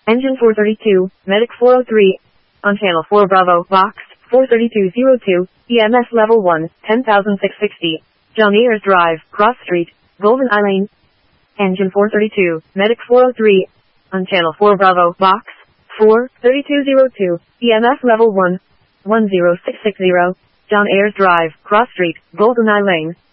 Engine 432, Medic 403. On channel 4 Bravo, Box 43202, EMS level 1, 10,660. John Ayers Drive, Cross Street, Golden Eye Lane. Engine 432, Medic 403. On channel 4 Bravo, Box 43202, EMS level 1, 10660. John Ayers Drive, Cross Street, Golden Eye Lane.